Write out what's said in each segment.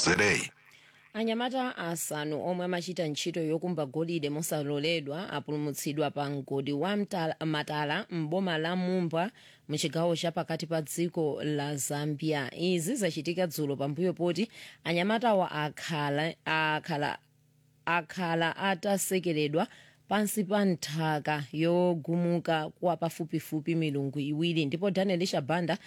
anyamata asanu omwe amachita ntchito yokumba golide mosaloledwa apulumutsidwa pa mgodi wa matala m'boma la mumba muchigawo chapakati pa dziko la zambia. Izi zachitika dzulo pambuyo poti anyamatawa akhala atasekeredwa pansi pa nthaka yogumuka kwa pafupifupi milungu iwiri. Ndipo Daniel Shabanda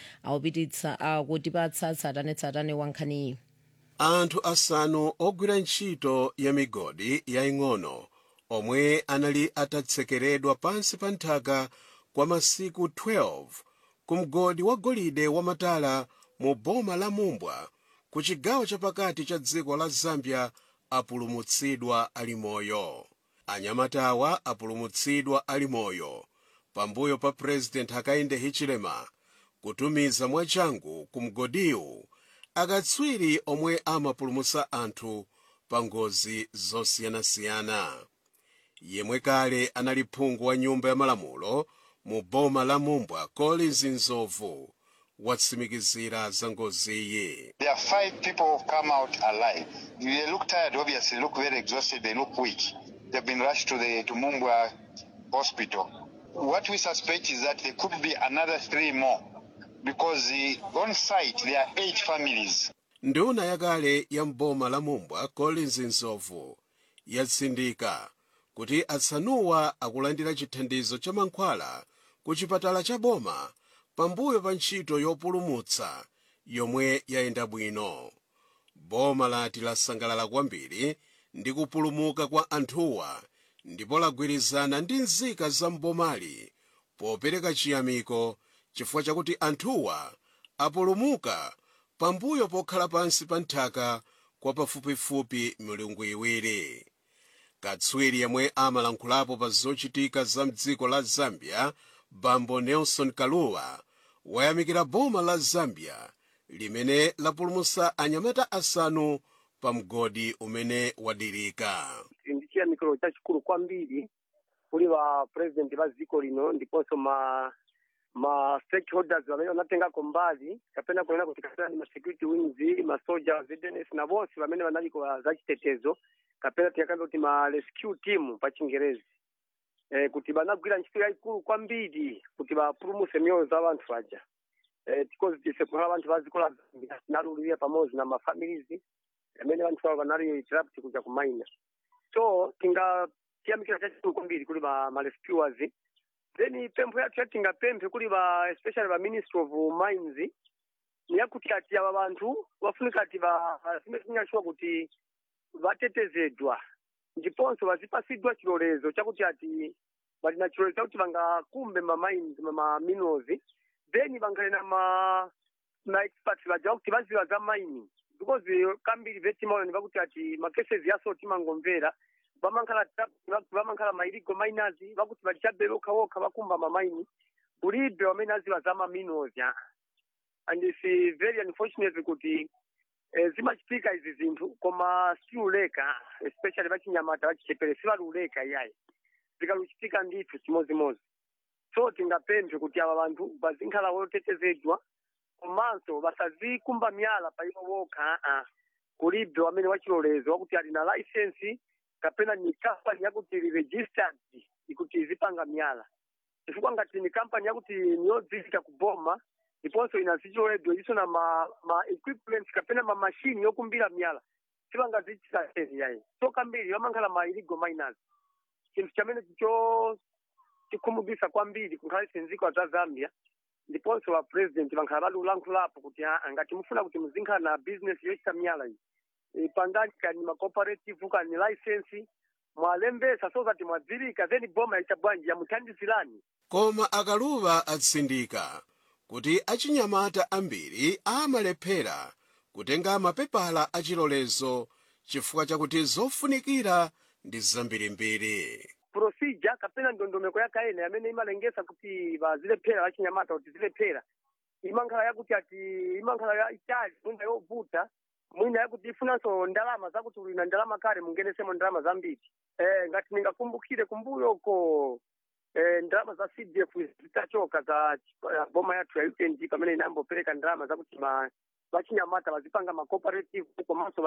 akutipatsa tsatanetsatane wa nkhaniyi. Anthu asanu ogwira ntchito ya migodi yaing'ono omwe anali atatsekeredwa pansi pa nthaka kwa masiku 12 ku mgodi wa golide wa matala mu boma la mumbwa ku chigawo chapakati cha dziko la zambia apulumutsidwa ali moyo. anyamatawa apulumutsidwa ali moyo pambuyo pa President Hakainde Hichilema kutumiza mwachangu ku mgodiwu akatswiri omwe amapulumutsa anthu pa ngozi zosiyanasiyana. Yemwe kale anali phungu wa nyumba ya malamulo mu boma la mumbwa Collins Nzovu watsimikizira za ngoziyi. There are 5 people who come out alive. They look tired, obviously, look very exhausted, they look weak. They've been rushed to Mumbwa hospital. What we suspect is that there could be another 3 more. Because on site there are 8 families. Nduna yakale ya mboma la mumbwa Collins Nzovu yatsindika kuti atsanuwa akulandira chithandizo cha mankhwala ku chipatala cha boma pambuyo pa ntchito yopulumutsa yomwe yayenda bwino. Boma lati lasangalala kwambiri ndi kupulumuka kwa anthuwa ndipo lagwirizana ndi nzika za mbomali popereka chiyamiko chifukwa chakuti anthuwa apulumuka pambuyo pokhala pansi pa nthaka kwa pafupifupi milungu iwiri. Katswiri yemwe amalankhulapo pa zochitika za mdziko la Zambia Bambo Nelson Kaluwa wayamikira boma la Zambia limene lapulumutsa anyamata asanu pa mgodi umene wadirika. Ndi chiyamikiro chachikulu kwambiri kuli wa president wa dziko lino ndiponso ma stakeholders wamene wanatengako mbali kapena kunena kuti kapena ma security wings, ma soldiers, ZNS na bonse wamene wanali kwa zachitetezo kapena tiyakamba kuti ma rescue team pa Chingerezi. Kuti banagwira ntchito yayikulu kwambiri kuti bapulumutse mioyo za anthu aja. Because tisekhala abantu baziko la Zambia nalulira pamodzi na ma families amene anthu abo banali trapped kuja ku mine. So tiyamikira chachikulu kwambiri kuli ma rescuers. Then pempho yathu yatingapemphe kuli especially ba Ministry of Mines niyakuti ati aba bantu bafunika ati simenyashwa kuti batetezedwa ndiponso bazipasidwa chilolezo chakuti ati bali na chilolezo kuti bangakumbe ma mines ma minerals then bangalena na experts baja kuti baziwa za mining because kambiri vetimao ni bakuti ati ma cases yaso timangomvera bamankhala ma illegal miners bakuti bachabelo kawoka bakumba ma mine bulibe wamene aziwa za ma minerals ya. And it's very unfortunate kuti zimachitika izi zinthu koma siuleka especially bachinyamata bachichepere sibaluleka yayi zikaluchitika ndithu chimozimozi. So tingapemphe kuti aba bantu bazinkhala wotetezedwa komanso basazikumba myala pa iwo wokha kulibe wamene wachilolezo wakuti ali na license kapena ni company yakuti registered ikuti izipanga myala. Chifukwa ngati ni company yakuti niyodziwika kuboma ndiponso inazichiloledwa iso na ma equipment kapena ma machine yokumbira myala sibangazichita yayi. So kambiri bamankhala ma illegal miners. Chinthu chamene chikhumudwitsa kwambiri kunkhalisa nziko za Zambia ndiponso wa president bankhala balulankhulapo kuti ngati mufuna kuti muzinkhala na business yochita myala iyi pangani kani ma cooperative kani license mwalembesa so that mwadzirika then boma ichabwanji yamuthandizirani. Koma Akaluwa atsindika kuti achinyamata ambiri amalephera kutenga mapepala achilolezo chifukwa chakuti zofunikira ndi zambirimbiri. Procedure kapena ndondomeko yakaena yamene imalengesa kuti bazilephera achinyamata kuti zilephera imankhala yakuti ati imankhala ya itali mwina yovuta mwina yakuti ifunanso ndalama zakuti ulina ndalama kale mungenesemo ndalama zambiri. Ngati ningakumbukire kumbuyoko ndalama za CDF zitachoka za boma yathu ya UND pamene inambopereka ndalama zakuti bachinyamata bazipanga ma cooperative komanso